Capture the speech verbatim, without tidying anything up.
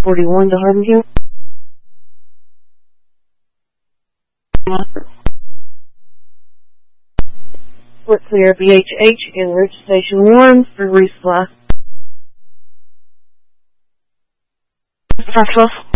forty-one to Hardin Hill. We're clear B H H in Ridge Station one for resupply. Central.